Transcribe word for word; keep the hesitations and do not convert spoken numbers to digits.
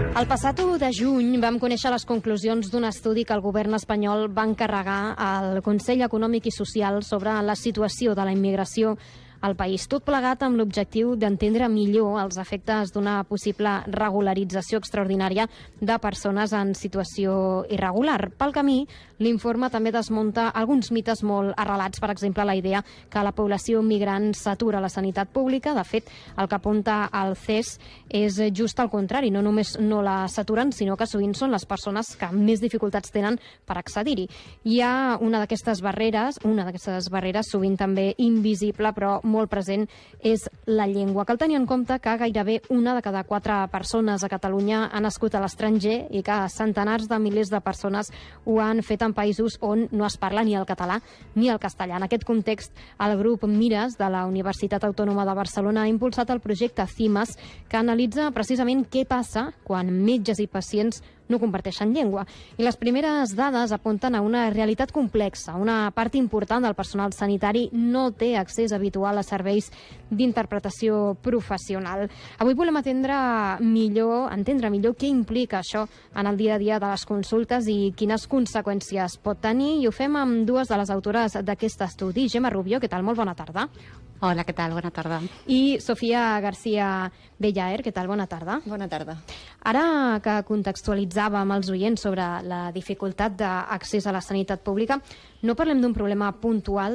El passat u de juny vam conèixer les conclusions d'un estudi que el govern espanyol va encarregar al Consell Econòmic i Social sobre la situació de la immigració al país, tot plegat amb l'objectiu d'entendre millor els efectes d'una possible regularització extraordinària de persones en situació irregular. Pel camí, l'informe també desmunta alguns mites molt arrelats, per exemple, la idea que la població migrant s'atura a la sanitat pública. De fet, el que apunta al C E S és just el contrari, no només no la saturen, sinó que sovint són les persones que més dificultats tenen per accedir-hi. Hi ha una d'aquestes barreres, una d'aquestes barreres sovint també invisible, però molt present, és la llengua. Cal tenir en compte que gairebé una de cada quatre persones a Catalunya ha nascut a l'estranger i que centenars de milers de persones ho han fet en països on no es parla ni el català ni el castellà. En aquest context, el grup Mires de la Universitat Autònoma de Barcelona ha impulsat el projecte CIMAS, que analitza precisament què passa quan metges i pacients no comparteixen llengua. I les primeres dades apunten a una realitat complexa. Una part important del personal sanitari no té accés habitual a serveis d'interpretació professional. Avui volem atendre millor, entendre millor què implica això en el dia a dia de les consultes i quines conseqüències pot tenir. I ho fem amb dues de les autores d'aquest estudi. Gemma Rubio, què tal? Molt bona tarda. Hola, què tal? Bona tarda. I Sofia García Bellaer, què tal? Bona tarda. Bona tarda. Ara que contextualitzàvem els oients sobre la dificultat d'accés a la sanitat pública, no parlem d'un problema puntual,